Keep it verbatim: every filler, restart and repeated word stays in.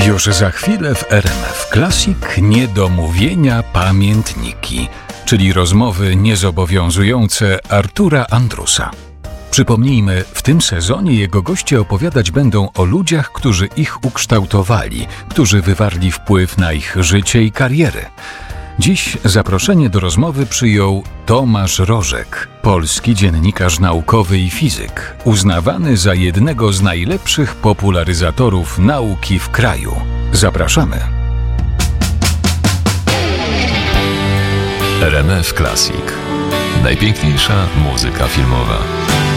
Już za chwilę w R M F Classic niedomówienia pamiętniki, czyli rozmowy niezobowiązujące Artura Andrusa. Przypomnijmy, w tym sezonie jego goście opowiadać będą o ludziach, którzy ich ukształtowali, którzy wywarli wpływ na ich życie i karierę. Dziś zaproszenie do rozmowy przyjął Tomasz Rożek, polski dziennikarz naukowy i fizyk, uznawany za jednego z najlepszych popularyzatorów nauki w kraju. Zapraszamy. R M F Classic. Najpiękniejsza muzyka filmowa.